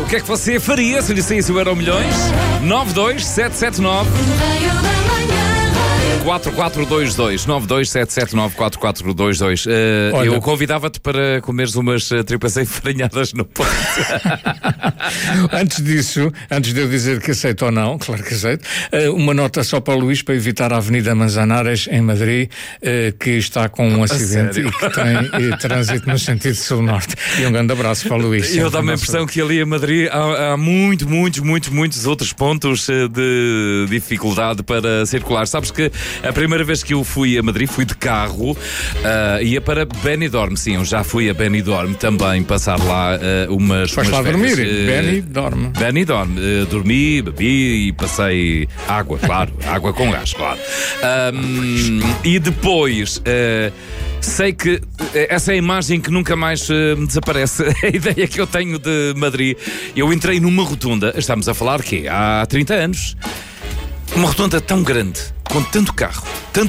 que é que você faria se lhe saísse o Euromilhões? 92779 4422 92779 eu convidava-te para comeres umas tripas enfarinhadas no ponto. Antes de eu dizer que aceito ou não, claro que aceito, uma nota só para o Luís, para evitar a Avenida Manzanares em Madrid, que está com um acidente e que tem trânsito no sentido sul-norte. E um grande abraço para o Luís. Eu dou-me a impressão que ali em Madrid há muitos outros pontos de dificuldade para circular. Sabes que a primeira vez que eu fui a Madrid fui de carro, ia para Benidorm. Sim, eu já fui a Benidorm também passar lá umas férias. Lá dormir? Benidorm. Dormi, bebi e passei água, claro. Água com gás, claro. E depois... sei que essa é a imagem que nunca mais me desaparece. A ideia que eu tenho de Madrid. Eu entrei numa rotunda, estamos a falar que há 30 anos. Uma rotunda tão grande, com tanto carro,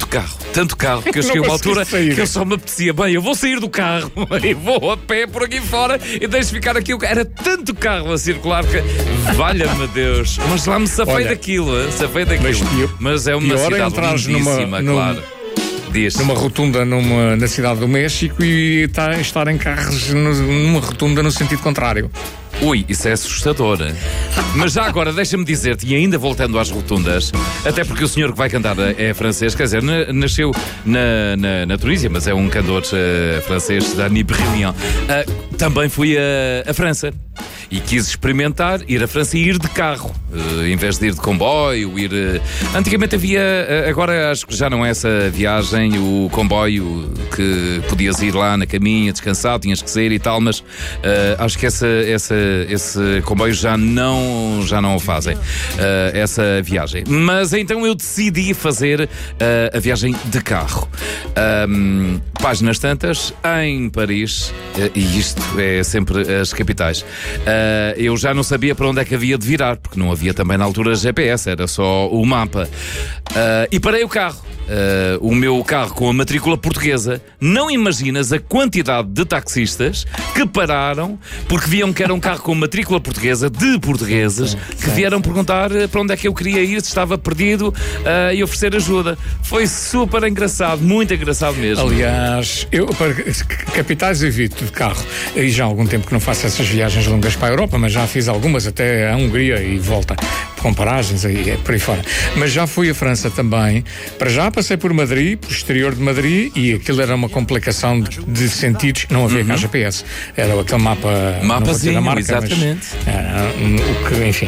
que eu cheguei a uma altura que eu só me apetecia, bem, eu vou sair do carro e vou a pé por aqui fora e deixo ficar aqui. Era tanto carro a circular que, valha-me Deus, mas lá me safei daquilo. Mas é uma cidade lindíssima, claro. Numa rotunda na cidade do México e estar em carros numa rotunda no sentido contrário. Ui, isso é assustador. Mas já agora, deixa-me dizer-te, e ainda voltando às rotundas, até porque o senhor que vai cantar é francês, quer dizer, nasceu na Tunísia, mas é um cantor francês, Dany Brilliant. Também fui a França. E quis experimentar ir à França e ir de carro, em vez de ir de comboio, Antigamente havia, agora acho que já não é essa viagem, o comboio que podias ir lá na caminha, descansar, tinhas que sair e tal, mas acho que esse comboio já não o fazem, essa viagem. Mas então eu decidi fazer a viagem de carro. Páginas tantas, em Paris, e isto é sempre as capitais. Eu já não sabia para onde é que havia de virar, porque não havia também na altura GPS, era só o mapa. E parei o carro. O meu carro com a matrícula portuguesa. Não imaginas a quantidade de taxistas que pararam porque viam que era um carro com matrícula portuguesa, de portugueses, que vieram perguntar para onde é que eu queria ir, se estava perdido, e oferecer ajuda. Foi super engraçado, muito engraçado mesmo. Aliás, eu para capitais evito de carro, e já há algum tempo que não faço essas viagens longas para a Europa, mas já fiz algumas até a Hungria e volta, com paragens e por aí fora. Mas já fui à França também. Para já passei por Madrid, por exterior de Madrid, e aquilo era uma complicação de sentidos. Não havia cá GPS. Era aquele mapazinho, da marca, exatamente. Enfim.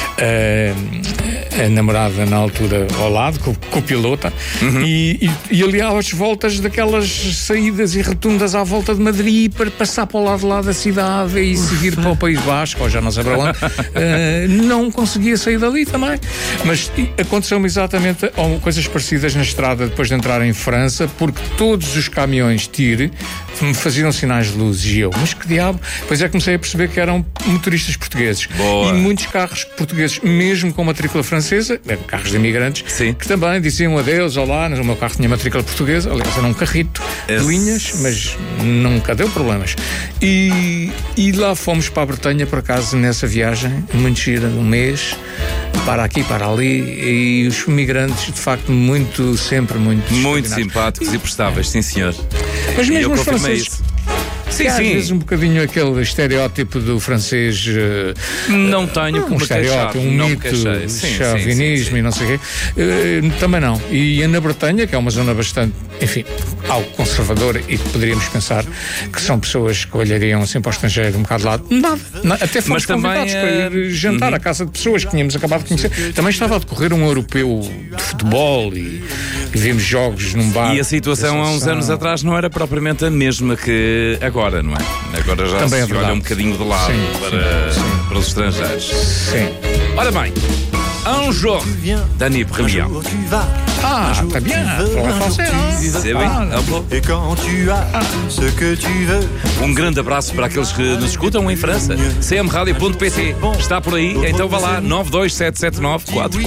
A namorada na altura ao lado, com o piloto, e ali às voltas daquelas saídas e rotundas à volta de Madrid para passar para o lado de lá da cidade e seguir para o País Basco, ou já não sei para onde. Não conseguia sair dali também. Mas aconteceu-me exatamente coisas parecidas na estrada depois de entrar em França, porque todos os caminhões TIR me faziam sinais de luz e eu, mas que diabo? Pois é, comecei a perceber que eram motoristas portugueses. Boa. E muitos carros portugueses, mesmo com matrícula francesa, carros de imigrantes, sim, que também diziam adeus, olá. O meu carro tinha matrícula portuguesa, aliás, era um carrito de linhas, mas nunca deu problemas. E lá fomos para a Bretanha, por acaso, nessa viagem, muito gira, de um mês, para aqui, para ali, e os imigrantes, de facto, sempre muito simpáticos e prestáveis, sim senhor. Mas mesmo eu os franceses, sim, às vezes um bocadinho aquele estereótipo do francês, não tenho um estereótipo, um mito, chauvinismo e não sei o quê, também não. E na Bretanha, que é uma zona bastante, enfim, algo conservadora, e poderíamos pensar que são pessoas que olhariam assim para o estrangeiro um bocado de lado. Nada. Até fomos convidados para ir jantar à casa de pessoas que tínhamos acabado de conhecer. Também estava a decorrer um europeu de futebol e vimos jogos num bar. E a situação há uns anos atrás não era propriamente a mesma que agora, não é? Agora já também se olha um bocadinho de lado para os estrangeiros. Sim. Ora bem, un jour, Dany Brilliant. Très bien. C'est Um grande abraço para aqueles que nos escutam em França. cmradio.pt está por aí, então vá lá, 92779